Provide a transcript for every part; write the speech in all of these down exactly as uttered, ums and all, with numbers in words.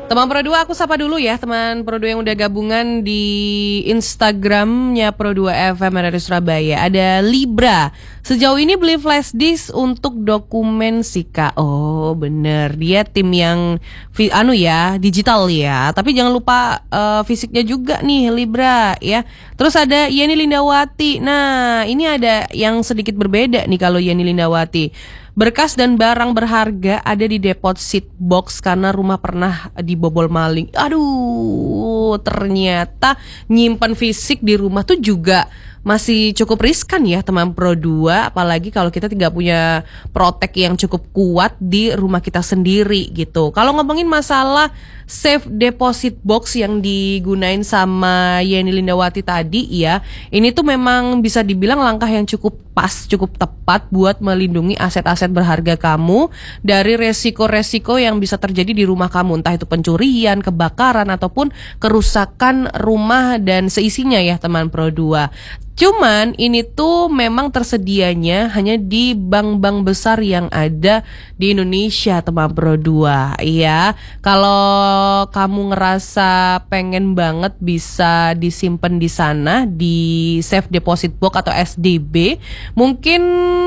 Teman Pro dua, aku sapa dulu ya teman Pro dua yang udah gabungan di Instagramnya Pro dua F M dari Surabaya. Ada Libra. Sejauh ini beli flash disk untuk dokumen Sika. Oh bener, dia tim yang fi, anu ya digital ya. Tapi jangan lupa uh, fisiknya juga nih Libra ya. Terus ada Yeni Lindawati. Nah ini ada yang sedikit berbeda nih kalau Yeni Lindawati. Berkas dan barang berharga ada di deposit box karena rumah pernah dibobol maling. Aduh, ternyata nyimpan fisik di rumah tuh juga masih cukup riskan ya teman Pro dua, apalagi kalau kita tidak punya protek yang cukup kuat di rumah kita sendiri gitu. Kalau ngomongin masalah safe deposit box yang digunain sama Yeni Lindawati tadi ya, ini tuh memang bisa dibilang langkah yang cukup pas, cukup tepat buat melindungi aset-aset berharga kamu dari resiko-resiko yang bisa terjadi di rumah kamu, entah itu pencurian, kebakaran, ataupun kerusakan rumah dan seisinya ya teman Pro dua. Cuman ini tuh memang tersedianya hanya di bank-bank besar yang ada di Indonesia teman Pro dua ya. Kalau kamu ngerasa pengen banget bisa disimpan di sana di safe deposit box atau S D B, mungkin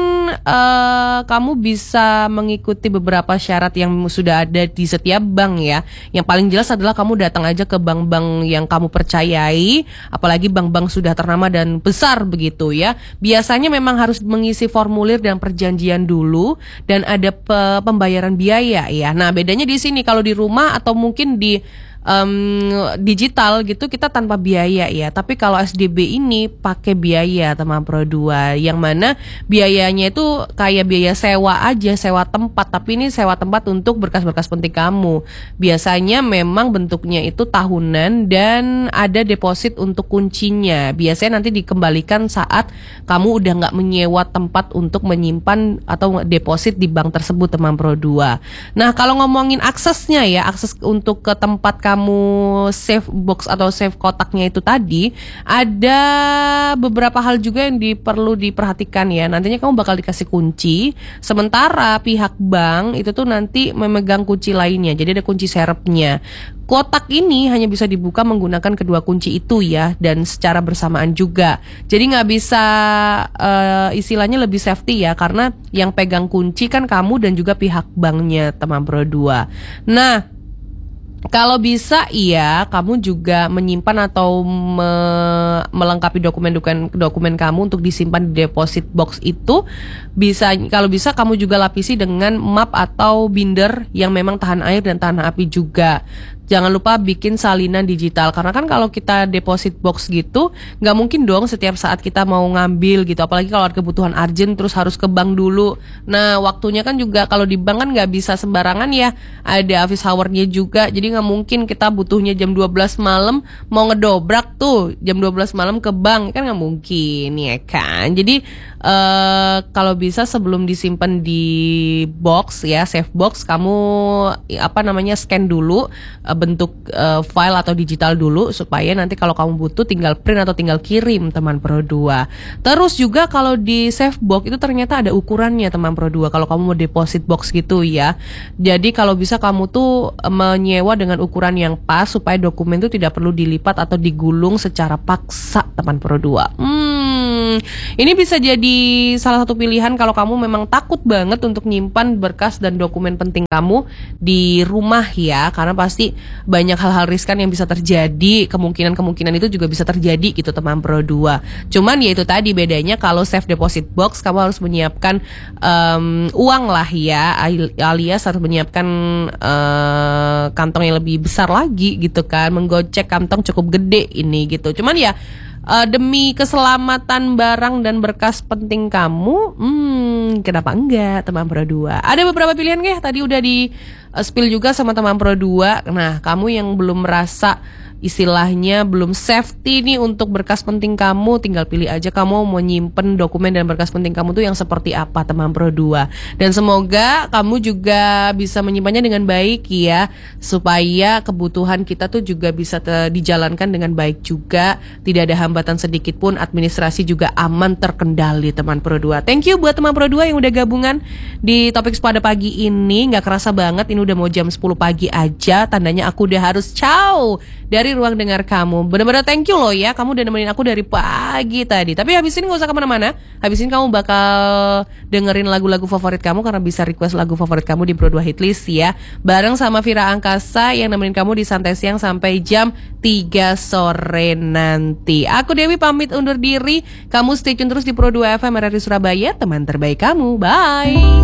uh, kamu bisa mengikuti beberapa syarat yang sudah ada di setiap bank ya. Yang paling jelas adalah kamu datang aja ke bank-bank yang kamu percayai, apalagi bank-bank sudah ternama dan besar begitu ya. Biasanya memang harus mengisi formulir dan perjanjian dulu dan ada pe- pembayaran biaya ya. Nah, bedanya di sini kalau di rumah atau mungkin di Um, digital gitu kita tanpa biaya ya. Tapi kalau S D B ini pakai biaya teman Pro dua, yang mana biayanya itu kayak biaya sewa aja, sewa tempat. Tapi ini sewa tempat untuk berkas-berkas penting kamu. Biasanya memang bentuknya itu tahunan dan ada deposit untuk kuncinya. Biasanya nanti dikembalikan saat kamu udah gak menyewa tempat untuk menyimpan atau deposit di bank tersebut teman Pro dua. Nah kalau ngomongin aksesnya ya, akses untuk ke tempat kamu kamu save box atau save kotaknya itu tadi, ada beberapa hal juga yang di, perlu diperhatikan ya. Nantinya kamu bakal dikasih kunci, sementara pihak bank itu tuh nanti memegang kunci lainnya. Jadi ada kunci serepnya. Kotak ini hanya bisa dibuka menggunakan kedua kunci itu ya, dan secara bersamaan juga. Jadi nggak bisa uh, istilahnya lebih safety ya, karena yang pegang kunci kan kamu dan juga pihak banknya teman Pro dua. Nah kalau bisa iya kamu juga menyimpan atau me- melengkapi dokumen-dokumen dokumen kamu untuk disimpan di deposit box itu. Bisa, kalau bisa kamu juga lapisi dengan map atau binder yang memang tahan air dan tahan api juga. Jangan lupa bikin salinan digital, karena kan kalau kita deposit box gitu nggak mungkin dong setiap saat kita mau ngambil gitu, apalagi kalau ada kebutuhan urgent terus harus ke bank dulu. Nah waktunya kan juga kalau di bank kan nggak bisa sembarangan ya, ada office hour-nya juga. Jadi nggak mungkin kita butuhnya jam dua belas malam mau ngedobrak tuh jam dua belas malam ke bank, kan nggak mungkin ya kan. Jadi uh, kalau bisa sebelum disimpan di box ya, safe box, kamu apa namanya scan dulu uh, bentuk uh, file atau digital dulu, supaya nanti kalau kamu butuh tinggal print atau tinggal kirim teman Pro dua. Terus juga kalau di safe box itu ternyata ada ukurannya teman Pro dua kalau kamu mau deposit box gitu ya. Jadi kalau bisa kamu tuh menyewa dengan ukuran yang pas supaya dokumen itu tidak perlu dilipat atau digulung secara paksa teman Pro dua. Hmm, ini bisa jadi salah satu pilihan kalau kamu memang takut banget untuk nyimpan berkas dan dokumen penting kamu di rumah ya, karena pasti banyak hal-hal riskan yang bisa terjadi, kemungkinan-kemungkinan itu juga bisa terjadi gitu teman Pro dua. Cuman ya itu tadi bedanya, kalau safe deposit box kamu harus menyiapkan um, uang lah ya, alias harus menyiapkan uh, kantong yang lebih besar lagi gitu kan, menggocek kantong cukup gede ini gitu. Cuman ya Uh, demi keselamatan barang dan berkas penting kamu, hmm, kenapa enggak teman Pro dua? Ada beberapa pilihan ya, tadi udah di uh, spill juga sama teman Pro dua. Nah, kamu yang belum merasa istilahnya belum safety nih untuk berkas penting kamu, tinggal pilih aja kamu mau nyimpen dokumen dan berkas penting kamu tuh yang seperti apa teman Pro dua. Dan semoga kamu juga bisa menyimpannya dengan baik ya, supaya kebutuhan kita tuh juga bisa te- dijalankan dengan baik juga, tidak ada hambatan sedikit pun, administrasi juga aman terkendali teman Pro dua. Thank you buat teman Pro dua yang udah gabungan di Topik pada pagi ini. Gak kerasa banget ini ini udah mau jam sepuluh pagi aja, tandanya aku udah harus ciao dari ruang dengar kamu. Bener-bener thank you loh ya, kamu udah nemenin aku dari pagi tadi. Tapi habis ini gak usah kemana-mana, habis ini kamu bakal dengerin lagu-lagu favorit kamu, karena bisa request lagu favorit kamu di Pro dua Hitlist ya. Bareng sama Vira Angkasa yang nemenin kamu di Santai Siang sampai jam tiga sore nanti. Aku Dewi pamit undur diri, kamu stay tune terus di Pro dua F M R R I Surabaya, teman terbaik kamu. Bye.